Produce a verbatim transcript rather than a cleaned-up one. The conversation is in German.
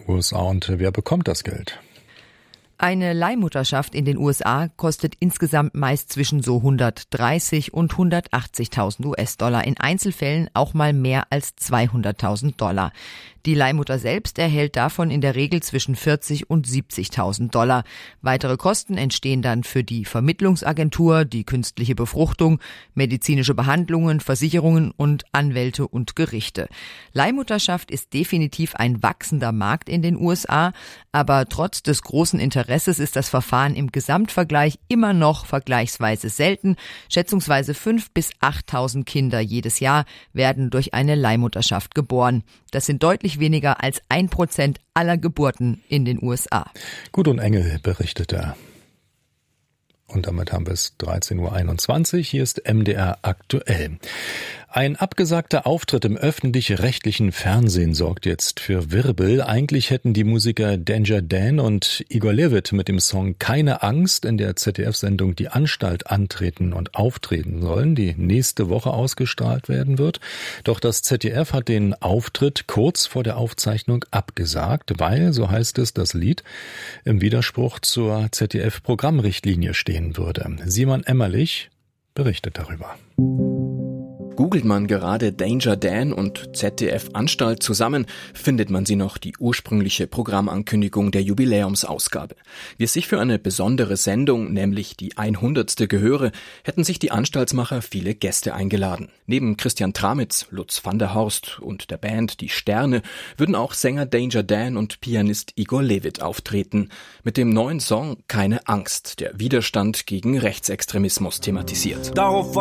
U S A. Und wer bekommt das Geld? Eine Leihmutterschaft in den U S A kostet insgesamt meist zwischen so hundertdreißig und hundertachtzigtausend U S-Dollar, in Einzelfällen auch mal mehr als zweihunderttausend Dollar. Die Leihmutter selbst erhält davon in der Regel zwischen vierzig und siebzigtausend Dollar. Weitere Kosten entstehen dann für die Vermittlungsagentur, die künstliche Befruchtung, medizinische Behandlungen, Versicherungen und Anwälte und Gerichte. Leihmutterschaft ist definitiv ein wachsender Markt in den U S A, aber trotz des großen Interesses ist das Verfahren im Gesamtvergleich immer noch vergleichsweise selten. Schätzungsweise fünftausend bis achttausend Kinder jedes Jahr werden durch eine Leihmutterschaft geboren. Das sind deutlich weniger als ein Prozent aller Geburten in den U S A. Gudrun Engel berichtete. Und damit haben wir es dreizehn Uhr einundzwanzig. Hier ist M D R aktuell. Ein abgesagter Auftritt im öffentlich-rechtlichen Fernsehen sorgt jetzt für Wirbel. Eigentlich hätten die Musiker Danger Dan und Igor Levit mit dem Song Keine Angst in der Z D F-Sendung Die Anstalt antreten und auftreten sollen, die nächste Woche ausgestrahlt werden wird. Doch das Z D F hat den Auftritt kurz vor der Aufzeichnung abgesagt, weil, so heißt es, das Lied im Widerspruch zur Z D F-Programmrichtlinie stehen würde. Simon Emmerlich berichtet darüber. Googelt man gerade Danger Dan und Z D F Anstalt zusammen, findet man sie noch, die ursprüngliche Programmankündigung der Jubiläumsausgabe. Wie es sich für eine besondere Sendung, nämlich die hundertste gehöre, hätten sich die Anstaltsmacher viele Gäste eingeladen. Neben Christian Tramitz, Lutz van der Horst und der Band Die Sterne würden auch Sänger Danger Dan und Pianist Igor Levit auftreten. Mit dem neuen Song Keine Angst, der Widerstand gegen Rechtsextremismus thematisiert. Darauf